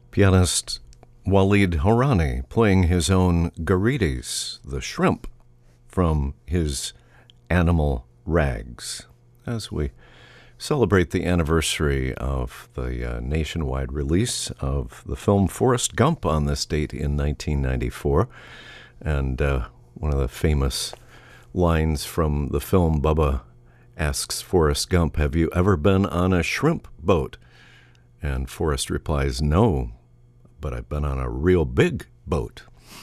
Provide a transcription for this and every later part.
Pianist Walid Horani playing his own Garides, the shrimp, from his Animal Rags, as we celebrate the anniversary of the nationwide release of the film Forrest Gump on this date in 1994. And one of the famous lines from the film, Bubba asks Forrest Gump, "Have you ever been on a shrimp boat?" And Forrest replies, "No, but I've been on a real big boat."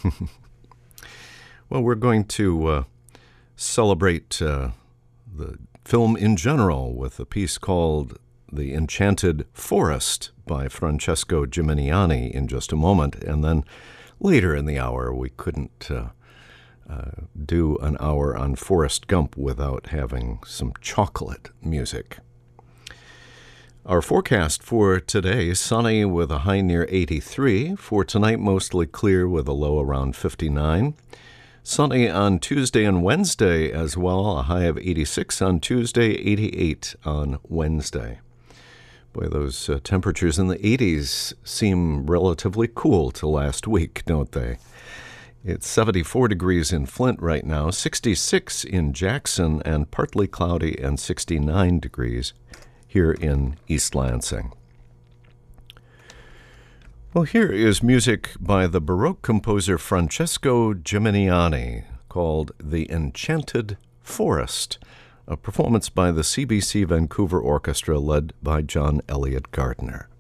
Well, we're going to celebrate the film in general with a piece called The Enchanted Forest by Francesco Gimignani in just a moment. And then later in the hour, we couldn't do an hour on Forrest Gump without having some chocolate music. Our forecast for today, sunny with a high near 83. For tonight, mostly clear with a low around 59. Sunny on Tuesday and Wednesday as well, a high of 86 on Tuesday, 88 on Wednesday. Boy, those temperatures in the 80s seem relatively cool to last week, don't they? It's 74 degrees in Flint right now, 66 in Jackson, and partly cloudy, and 69 degrees here in East Lansing. Well, here is music by the Baroque composer Francesco Gimignani called The Enchanted Forest, a performance by the CBC Vancouver Orchestra led by John Elliott Gardner.